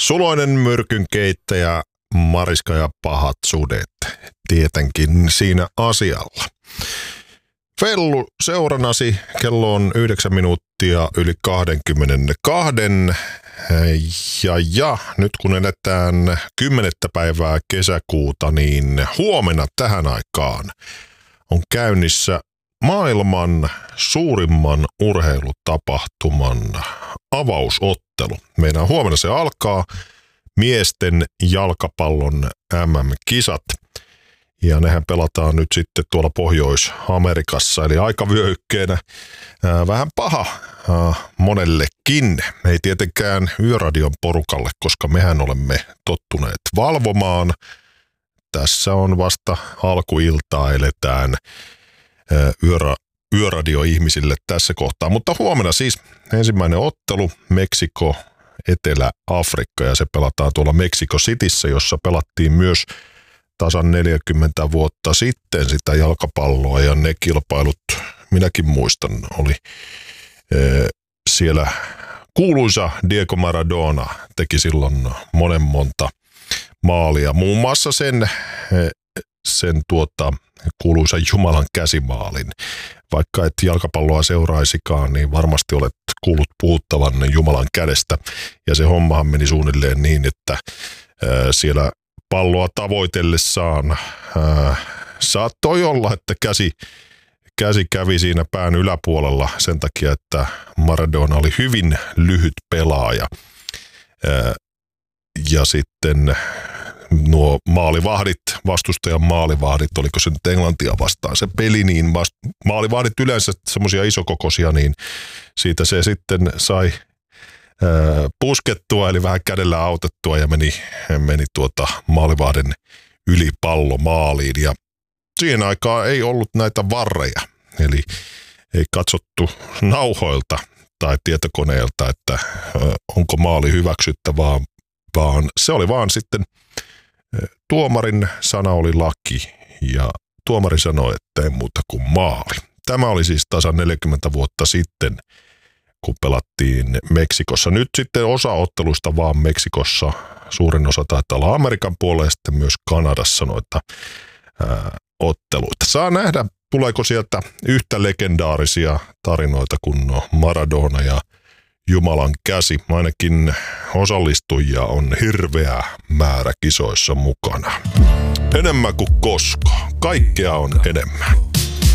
Suloinen myrkynkeittäjä, Mariska ja pahat sudet, tietenkin siinä asialla. Fellu seuranasi, kello on 9 minuuttia yli 22. Ja nyt kun eletään 10. päivää kesäkuuta, niin huomenna tähän aikaan on käynnissä maailman suurimman urheilutapahtuman avausottelu. Meidän huomenna se alkaa, miesten jalkapallon MM-kisat. Ja nehän pelataan nyt sitten tuolla Pohjois-Amerikassa, eli aikavyöhykkeenä vähän paha monellekin. Ei tietenkään Yöradion porukalle, koska mehän olemme tottuneet valvomaan. Tässä on vasta alkuiltaa, eletään Yöradio-ihmisille tässä kohtaa. Mutta huomenna siis ensimmäinen ottelu, Meksiko, Etelä-Afrikka, ja se pelataan tuolla Mexico Cityssä, jossa pelattiin myös tasan 40 vuotta sitten sitä jalkapalloa, ja ne kilpailut, minäkin muistan, oli siellä kuuluisa Diego Maradona teki silloin monta maalia, muun muassa sen kuuluisa Jumalan käsimaalin. Vaikka et jalkapalloa seuraisikaan, niin varmasti olet kuullut puhuttavan Jumalan kädestä, ja se hommahan meni suunnilleen niin, että siellä palloa tavoitellessaan saattoi olla, että käsi kävi siinä pään yläpuolella sen takia, että Maradona oli hyvin lyhyt pelaaja. Ja sitten nuo maalivahdit, vastustajan maalivahdit, oliko se nyt Englantia vastaan se peli, niin maalivahdit yleensä semmoisia isokokoisia, niin siitä se sitten sai puskettua, eli vähän kädellä autettua, ja meni maalivahden yli pallo maaliin. Ja siihen aikaan ei ollut näitä varreja, eli ei katsottu nauhoilta tai tietokoneelta, että onko maali hyväksyttävää, vaan se oli vaan sitten tuomarin sana oli laki, ja tuomari sanoi, että ei muuta kuin maali. Tämä oli siis tasan 40 vuotta sitten, kun pelattiin Meksikossa. Nyt sitten osa ottelusta vaan Meksikossa, suurin osa taitaa olla Amerikan puolella, ja sitten myös Kanadassa noita otteluita. Saa nähdä, tuleeko sieltä yhtä legendaarisia tarinoita kuin Maradona ja Jumalan käsi. Ainakin osallistujia on hirveä määrä kisoissa mukana. Enemmän kuin koskaan. Kaikkea on enemmän.